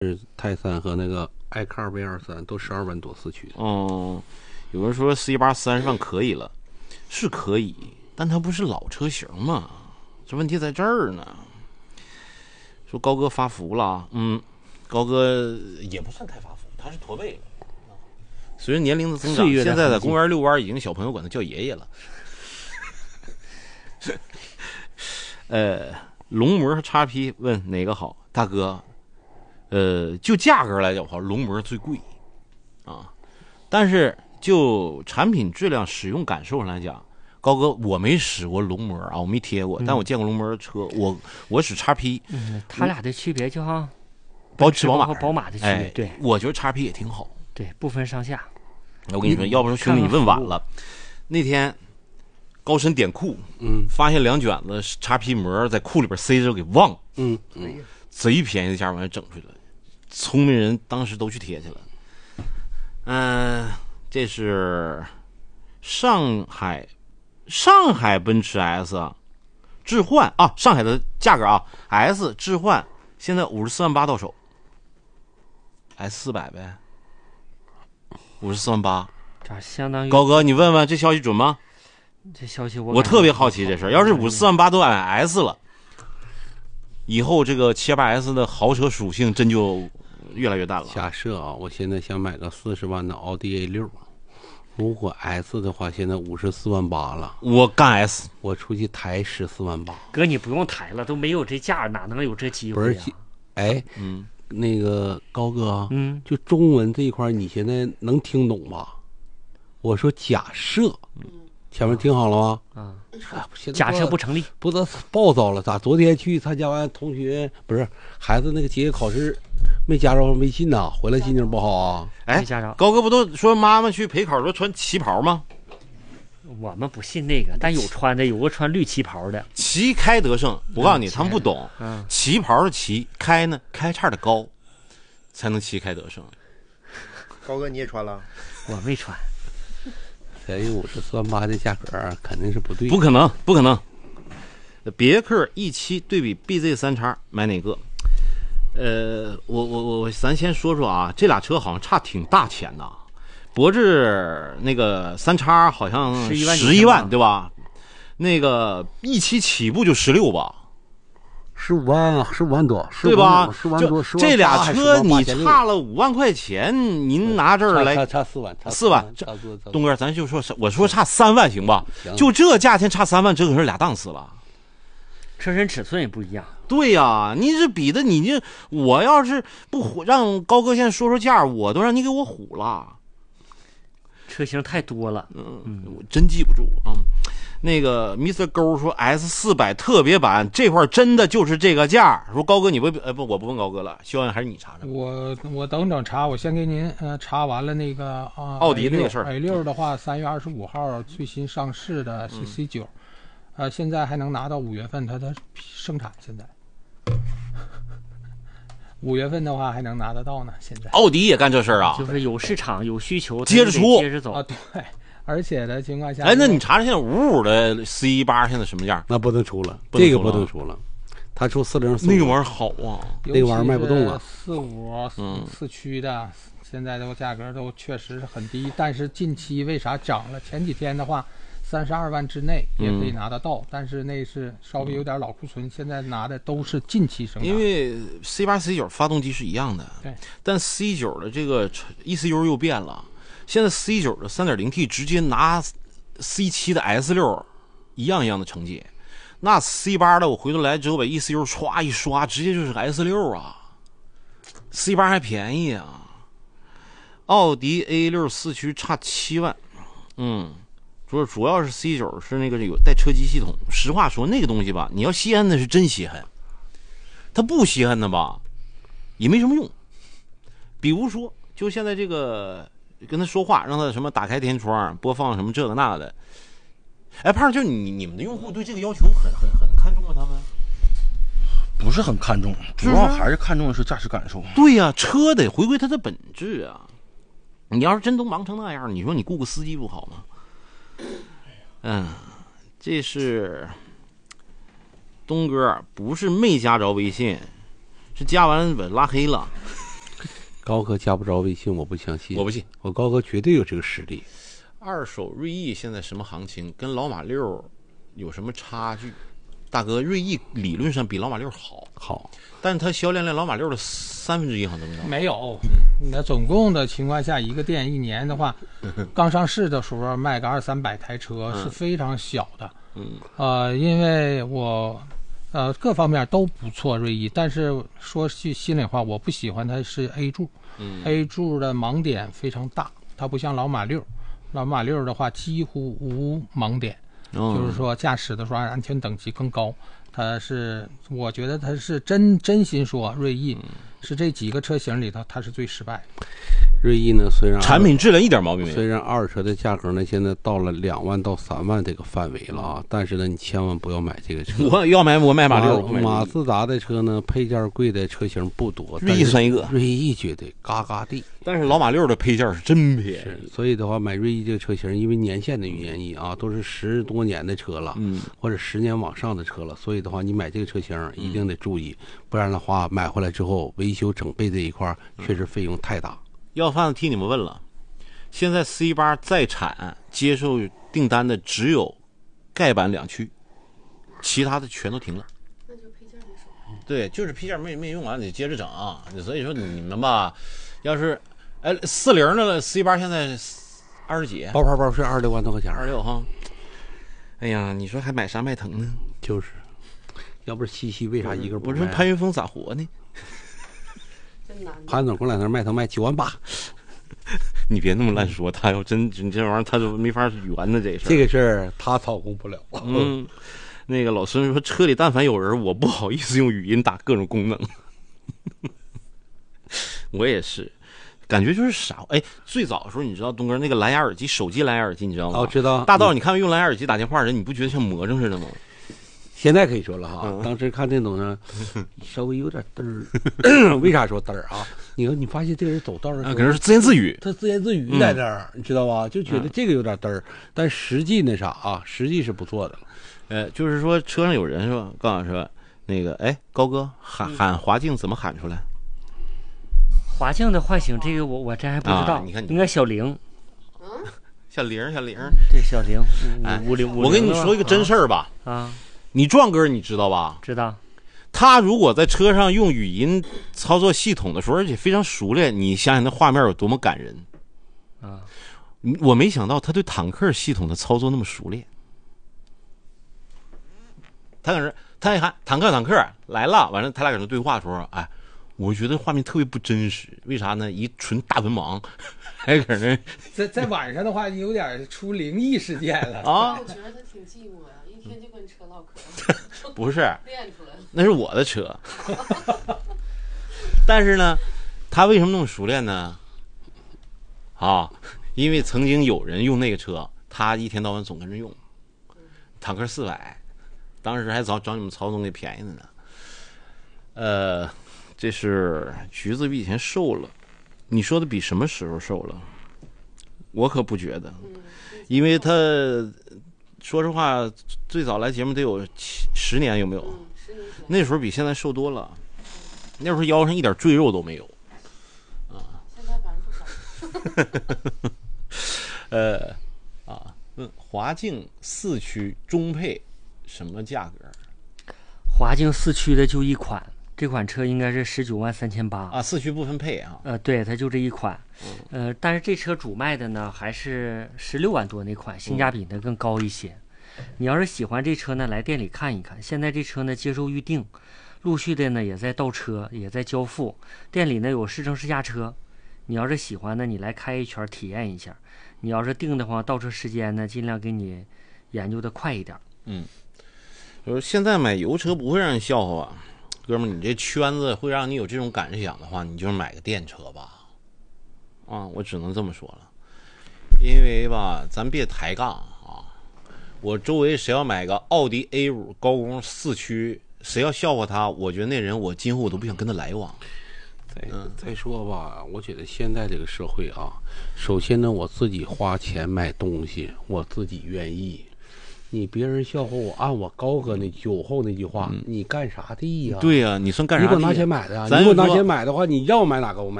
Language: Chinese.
是泰山和那个艾克尔 V23都12万多四驱。 有人说 C8 30万可以了，是可以，但它不是老车型嘛，这问题在这儿呢。说高哥发福了，高哥也不算太发福，他是驼背了。随着年龄的增长，现在在公园遛弯已经小朋友管他叫爷爷了。龙膜和 XP 问哪个好？大哥，就价格来讲的话，龙膜最贵啊，但是就产品质量、使用感受上来讲，高哥我没使过龙膜啊，我没贴过，但我见过龙膜的车，我使 XP。 他俩的区别就好像宝马和宝马的区别，对， 我觉得 XP 也挺好， 对，不分上下。 我跟你说，要不说兄弟你问晚了，那天高深点库，发现2卷子 XP 膜在库里边塞着给忘了，贼便宜的价往上整出来了，聪明人当时都去贴去了。这是上海奔驰 S 置换啊，上海的价格啊 ，S 置换现在54万8到手 ，S 400呗，54万8， 这相当于高哥，你问问这消息准吗？ 这消息我特别好奇这事儿，要是54万8都买 S 了，以后这个728S 的豪车属性真就越来越淡了。 假设啊，我现在想买个40万的奥迪 A6，如果 S 的话，现在54万8了。 我干 S， 我出去抬14万8。 哥，你不用抬了，都没有这价，哪能有这机会啊？ 不是，那个高哥，就中文这一块，你现在能听懂吧？我说假设，前面听好了吗？ 假设不成立， 不知道暴躁了咋？昨天去参加完同学不是孩子那个结业考试，没加着微信呐，回来心情不好啊。 高哥不都说妈妈去陪考都穿旗袍吗？ 我们不信那个，但有穿的，有个穿绿旗袍的。 旗开得胜，我告诉你，他们不懂。旗袍的旗开呢，开叉的高，才能旗开得胜。 高哥你也穿了？ 我没穿。 便宜54万8的价格肯定是不对， 不可能，不可能。别克 E7 对比 BZ3X 买哪个？咱先说说啊，这俩车好像差挺大钱的。博智那个3X 好像11万对吧？那个 E7 起步就16吧。 15万多， 对吧 ？15万多， 这俩车你差了5万块钱，您拿这儿来差4万 ，4万。东哥，咱就说，我说差3万行吧？就这价钱差3万，这可是俩档次了。 车身尺寸也不一样。 对呀，你这比的，我要是不唬，让高哥现在说说价，我都让你给我唬了。 车型太多了， 我真记不住啊。那个 Mr. 勾说 S400 特别版这块真的就是这个价。说高哥你不，我不问高哥了，希望还是你查查。 我等查，我先给您查完了那个奥迪那个事儿。 A6 的话，3月25号最新上市的是 C9，现在还能拿到5月份它的生产，现在5月份的话还能拿得到呢。现在奥迪也干这事儿啊， 就是有市场有需求， 接着出， 接着走啊，对。而且的情况下， 那你查查现在55的 C8现在什么价？ 那不能出了，这个不能出了。他出404， 那个玩意儿好啊， 那个玩意儿卖不动了。 45四驱的，现在的价格都确实是很低，但是近期为啥涨了？前几天的话，32万之内也可以拿得到，但是那是稍微有点老库存，现在拿的都是近期生产。 因为 C8、C9 发动机是一样的， 对， 但 C9 的这个 ECU 又变了。现在 C9 的 3.0T 直接拿 C7 的 S6 一样的成绩，那 C8 的我回头来之后把 ECU 唰一刷，直接就是 S6 啊 ，C8 还便宜啊。奥迪 A6 四驱差7万，主要是 C9 是那个有带车机系统。实话说，那个东西吧，你要稀罕的是真稀罕，它不稀罕的吧，也没什么用。比如说，就现在这个。跟他说话，让他什么打开天窗，播放什么这个那的。胖，就你们的用户对这个要求很看重吗？他们不是很看重，主要还是看重的是驾驶感受。 对呀，车得回归它的本质啊！你要是真都忙成那样，你说你雇个司机不好吗？这是东哥，不是没加着微信，是加完把拉黑了。 高哥加不着微信，我不相信。 我不信， 我高哥绝对有这个实力。 二手锐意现在什么行情？跟老马六有什么差距？大哥，锐意理论上比老马六好，但是它销量连老马六的1/3好像都没有。 没有，那总共的情况下，一个店一年的话，刚上市的时候卖个200-300台车是非常小的。因为我各方面都不错，锐意，但是说句心里话，我不喜欢它是 A 柱，A 柱的盲点非常大，它不像老马六的话几乎无盲点。就是说驾驶的时候安全等级更高，我觉得它是真心说锐意是这几个车型里头它是最失败的。 锐意呢，虽然产品质量一点毛病没有， 虽然二手车的价格呢现在到了2万到3万这个范围了啊，但是呢你千万不要买这个车。 我要买我买马六， 马自达的车呢配件贵的车型不多， 锐意算一个， 锐意绝对嘎嘎地。 但是老马六的配件是真便宜， 所以的话买锐意这个车型，因为年限的原因啊，都是10多年的车了，或者10年往上的车了，所以的话你买这个车型一定得注意，不然的话买回来之后维修整备这一块确实费用太大。 要贩子替你们问了，现在 C8 在产接受订单的只有盖板2区，其他的全都停了。 那就配件没收。 对，就是配件没用完得接着整所以说你们吧，要是40的 C8 现在20几， 包是26万多块钱 ，26哈。哎呀，你说还买啥迈腾呢？ 就是，要不是西为啥一个不是潘云峰咋活呢？ 潘总过两天迈腾卖9万8， 你别那么乱说，他要真这玩意儿他都没法圆的这事儿。 这个事儿他操控不了。 那个老孙说车里但凡有人，我不好意思用语音打各种功能。我也是，感觉就是傻。最早的时候你知道东哥那个蓝牙耳机，手机蓝牙耳机你知道吗？ 我知道。 大道，你看用蓝牙耳机打电话人，你不觉得像魔怔似的吗？ 现在可以说了哈，当时看这种呢，稍微有点嘚儿。为啥说嘚儿啊？你发现这个人走道的时候， 可能是自言自语， 他自言自语在这儿，你知道吧？就觉得这个有点嘚儿，但实际那啥啊，实际是不错的。 就是说车上有人说，告诉说那个，高哥喊华静怎么喊出来？ 华静的唤醒这个我真还不知道， 你看应该小玲。 小玲， 对，小玲，50。 我跟你说一个真事儿吧，你壮哥你知道吧？ 知道。 他如果在车上用语音操作系统的时候，而且非常熟练，你想想那画面有多么感人啊！我没想到他对坦克系统的操作那么熟练。他搁那，他一喊坦克来了，完了他俩搁那对话的时候，我觉得画面特别不真实。为啥呢？一纯大文盲，还搁那在晚上的话，有点出灵异事件了啊！我觉得他挺寂寞呀，一天就跟车唠嗑。 不是， 练出来了， 那是我的车。但是呢，他为什么那么熟练呢？因为曾经有人用那个车，他一天到晚总跟着用。坦克400，当时还找你们曹总给便宜的呢。这是橘子比以前瘦了，你说的比什么时候瘦了？我可不觉得，因为他说实话，最早来节目得有10年，有没有？那时候比现在瘦多了，那时候腰上一点赘肉都没有。 现在不少。华境4驱中配什么价格？ 华境4驱的就一款。这款车应该是19万3800 啊，4驱不分配啊。 对，它就这一款。但是这车主卖的呢还是16万多那款，性价比呢更高一些。你要是喜欢这车呢，来店里看一看。现在这车呢接受预定，陆续的呢也在倒车，也在交付。店里呢有试乘试驾车，你要是喜欢呢，你来开一圈体验一下。你要是订的话，倒车时间呢尽量给你研究的快一点。 就是现在买油车不会让人笑话啊。哥们，你这圈子会让你有这种感想的话，你就买个电车吧。我只能这么说了，因为吧，咱别抬杠啊。我周围谁要买个奥迪 A5 高功4驱，谁要笑话他，我觉得那人我今后我都不想跟他来往。 再说吧，我觉得现在这个社会啊，首先呢，我自己花钱买东西，我自己愿意。你别人笑话我，按我高哥那酒后那句话，你干啥的呀？ 对呀，你算干啥的？ 你给我拿钱买的呀？你给我拿钱买的话，你要买哪个我买。